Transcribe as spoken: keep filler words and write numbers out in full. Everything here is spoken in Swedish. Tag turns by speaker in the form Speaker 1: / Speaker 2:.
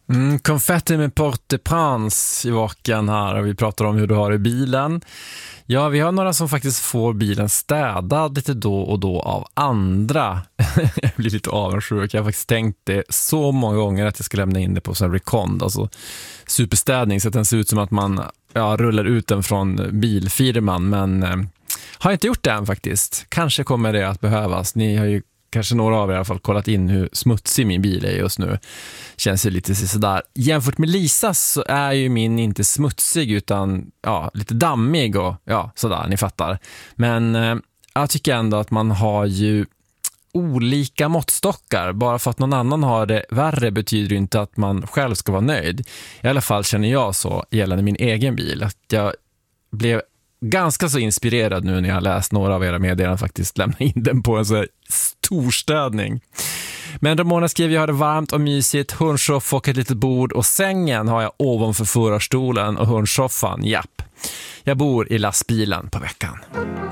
Speaker 1: Mm, konfetti med Port-de-Prince i vaken här och vi pratar om hur du har i bilen. Ja, vi har några som faktiskt får bilen städad lite då och då av andra. Jag blir lite avundsjuk. Jag har faktiskt tänkt det så många gånger att jag ska lämna in det på sån recond, alltså superstädning, så att den ser ut som att man ja, rullar ut den från bilfirman, men eh, har inte gjort det än faktiskt. Kanske kommer det att behövas. Ni har ju kanske några av er i alla fall kollat in hur smutsig min bil är just nu. Känns ju lite sådär. Jämfört med Lisas så är ju min inte smutsig utan ja, lite dammig och ja, sådär, ni fattar. Men eh, jag tycker ändå att man har ju olika måttstockar. Bara för att någon annan har det värre betyder ju inte att man själv ska vara nöjd. I alla fall känner jag så gällande min egen bil. Att jag blev ganska så inspirerad nu när jag läst några av era meddelanden faktiskt lämna in den på en så här storstädning. Men Ramona skriver, jag har det varmt och mysigt, hundsoff och ett litet bord och sängen har jag ovanför förarstolen och hundsoffan, japp. Jag bor i lastbilen på veckan.